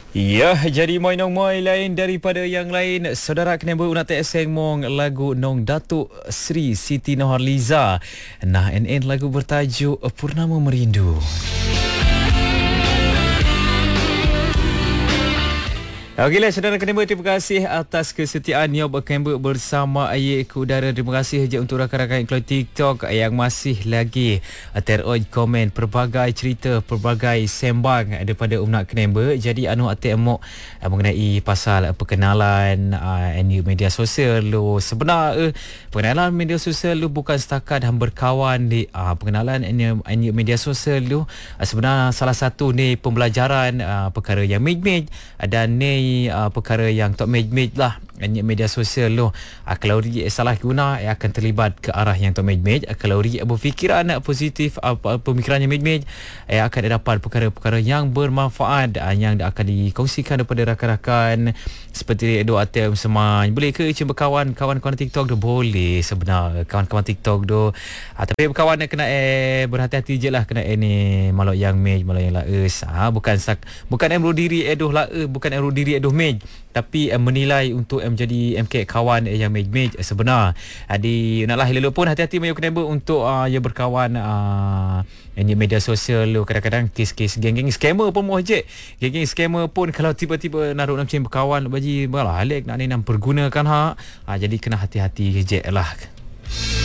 Ya, jadi moi nong moi lain daripada yang lain. Saudara kena buat nak seng mong lagu nong Datuk Sri Siti Nurhaliza. Nah, NN lagu bertajuk Purnama Merindu. Okeylah saudara Kember, terima kasih atas kesetiaan Nyob Kember bersama Ayek Udara. Terima kasih je untuk rakan-rakan iklan TikTok yang masih lagi terus komen pelbagai cerita, pelbagai sembang daripada Nak Kember. Jadi anu ate emok mengenai pasal perkenalan media sosial lu. Sebenar perkenalan media sosial lu bukan setakat berkawan di perkenalan media sosial lu. Sebenarnya salah satu ni pembelajaran perkara yang mej-mej dan ni perkara yang tak mej-mej lah media sosial tu. Kalau ri salah guna akan terlibat ke arah yang tak mej-mej. Kalau ri berfikiran positif, pemikiran yang mej-mej akan dapat perkara-perkara yang bermanfaat yang akan dikongsikan daripada rakan-rakan seperti Edo Atem Semang. Boleh ke cuba kawan-kawan TikTok tu? Boleh sebenar kawan-kawan TikTok tu. Tapi kawan kena berhati-hati je lah kena ni malok yang mej, malok yang laes. Bukan emro diri Edo laes, bukan emro diri Edo mej, tapi menilai untuk menjadi MK kawan yang mej sebenar. Di naklah elok pun hati-hati mayu kena untuk yang berkawan ini media sosial lu. Kadang-kadang kes-kes geng-geng scammer pun mau je. Geng-geng scammer pun kalau tiba-tiba naruh macam berkawan baji malah alik nak pergunakan jadi kena hati-hati je lah.